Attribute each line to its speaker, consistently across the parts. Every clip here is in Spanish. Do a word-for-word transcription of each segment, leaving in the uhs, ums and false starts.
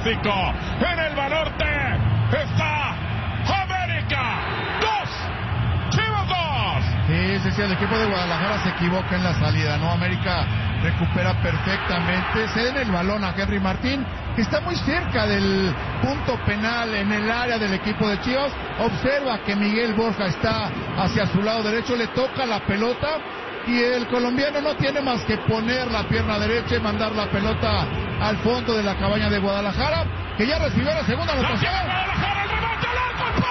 Speaker 1: clásico. En el Banorte está América dos, Chivas dos.
Speaker 2: Sí, sí, sí, el equipo de Guadalajara se equivoca en la salida, ¿no? América recupera perfectamente, cede en el balón a Henry Martín, que está muy cerca del punto penal en el área del equipo de Chivas. Observa que Miguel Borja está hacia su lado derecho, le toca la pelota y el colombiano no tiene más que poner la pierna derecha y mandar la pelota al fondo de la cabaña de Guadalajara, que ya recibió la segunda anotación.
Speaker 1: Guadalajara, el remate al arco, al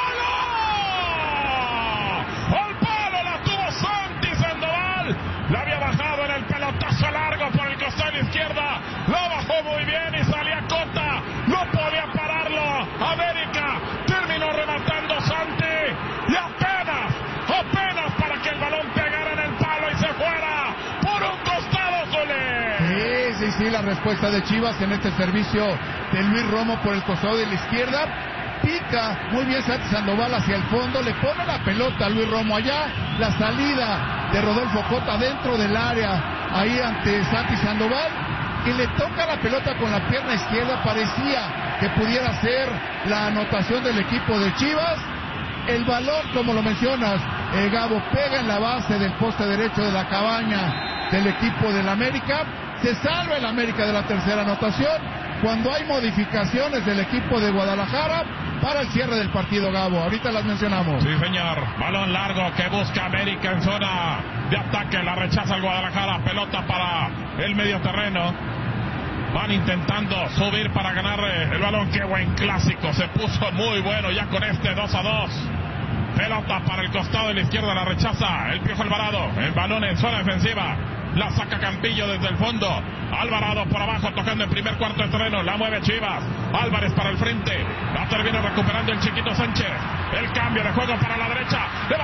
Speaker 1: palo. Al palo la tuvo Santi Sandoval. La había bajado en el pelotazo largo por el costado de la izquierda. La bajó muy bien y salía Cota. No podía pararlo. América terminó rematando Santi. Y apenas, apenas para que el balón pegara en el palo y se fuera por un costado, Zule.
Speaker 2: Sí, sí, sí, la respuesta de Chivas en este servicio de Luis Romo por el costado de la izquierda. Pica muy bien Santi Sandoval hacia el fondo, le pone la pelota a Luis Romo allá, la salida de Rodolfo Cota dentro del área, ahí ante Santi Sandoval, que le toca la pelota con la pierna izquierda, parecía que pudiera ser la anotación del equipo de Chivas. El balón, como lo mencionas, eh, Gabo, pega en la base del poste derecho de la cabaña del equipo del América. Se salva el América de la tercera anotación cuando hay modificaciones del equipo de Guadalajara para el cierre del partido, Gabo. Ahorita las mencionamos.
Speaker 1: Sí, señor. Balón largo que busca América en zona de ataque. La rechaza el Guadalajara. Pelota para el medio terreno. Van intentando subir para ganar el balón. Qué buen clásico. Se puso muy bueno ya con este dos a dos. Pelota para el costado de la izquierda. La rechaza el Piojo Alvarado. El balón en zona defensiva. La saca Campillo desde el fondo. Alvarado por abajo tocando el primer cuarto de terreno. La mueve Chivas. Álvarez para el frente. La termina recuperando el Chiquito Sánchez. El cambio de juego para la derecha.